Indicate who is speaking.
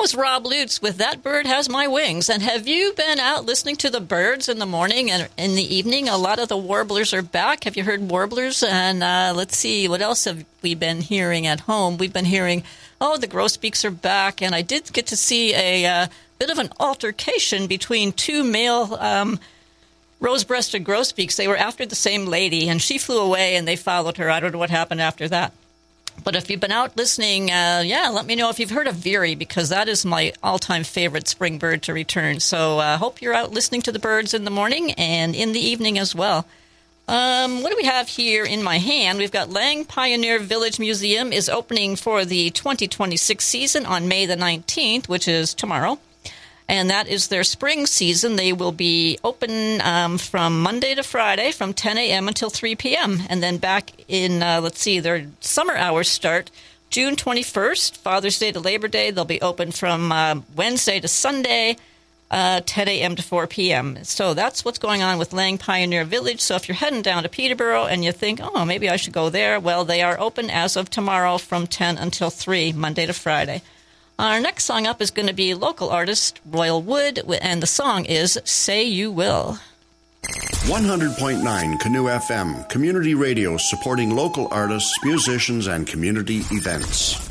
Speaker 1: was Rob Lutz with That Bird Has My Wings. And have you been out listening to the birds in the morning and in the evening? A lot of the warblers are back. Have you heard warblers? And let's see, what else have we been hearing at home? We've been hearing, the grosbeaks are back. And I did get to see a bit of an altercation between two male rose-breasted grosbeaks. They were after the same lady, and she flew away, and they followed her. I don't know what happened after that. But if you've been out listening, let me know if you've heard of Veery, because that is my all-time favorite spring bird to return. So I hope you're out listening to the birds in the morning and in the evening as well. What do we have here in my hand? We've got Lang Pioneer Village Museum is opening for the 2026 season on May the 19th, which is tomorrow. And that is their spring season. They will be open from Monday to Friday from 10 a.m. until 3 p.m. And then back in, their summer hours start June 21st, Father's Day to Labor Day. They'll be open from Wednesday to Sunday, 10 a.m. to 4 p.m. So that's what's going on with Lang Pioneer Village. So if you're heading down to Peterborough and you think, maybe I should go there, well, they are open as of tomorrow from 10 until 3, Monday to Friday. Our next song up is going to be local artist Royal Wood, and the song is Say You Will.
Speaker 2: 100.9 Canoe FM, community radio supporting local artists, musicians, and community events.